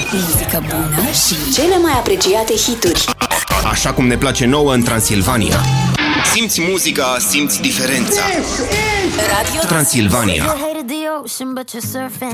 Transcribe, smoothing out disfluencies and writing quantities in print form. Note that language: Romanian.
Muzică bună și cele mai apreciate hituri. Așa cum ne place nouă în Transilvania. Simți muzica, simți diferența. Radio Transilvania.